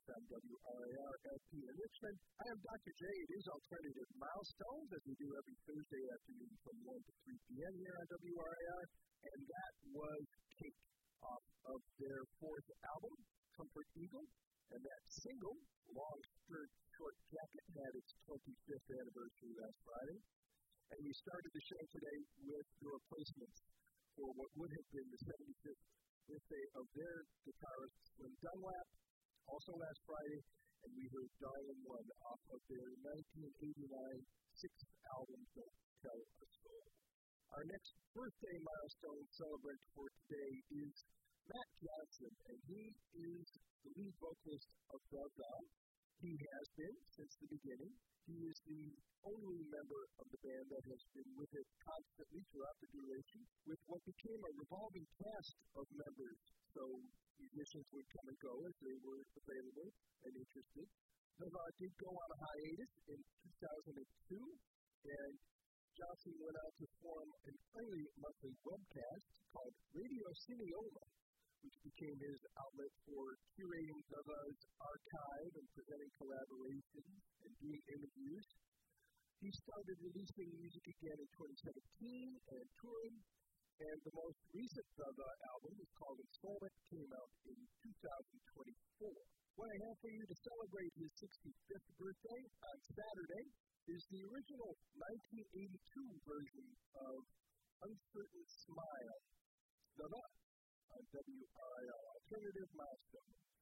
FM, WRAR, LP in Richmond. I am Dr. J. It is Alternative Milestones, as we do every Thursday afternoon from 1 to 3 p.m. here on WRAR. And that was Cake off of their fourth album, Comfort Eagle. And that single, Long Skirt, Short Jacket, had its 25th anniversary last Friday. And we started the show today with the replacements for what would have been the 75th birthday of their guitarist, Slim Dunlap, also last Friday, and we heard Darlin' One off of their 1989 sixth album, Don't Tell a Soul. Our next birthday milestone celebrant for today is Matt Johnson, and he is the lead vocalist of The Dog. He has been since the beginning. He is the only member of the band that has been with it constantly throughout the duration, with what became a revolving cast of members. So musicians would come and go as they were available and interested. The Dog did go on a hiatus in 2002, and Johnson went out to form an early monthly webcast called Radio Cineola, which became his outlet for curating Dava's archive and presenting collaborations and doing interviews. He started releasing music again in 2017 and touring, and the most recent Dava album is called Installment, came out in 2024. What I have for you to celebrate his 65th birthday on Saturday is the original 1982 version of Uncertain Smile, Dava, on WRAR, Alternative Milestone.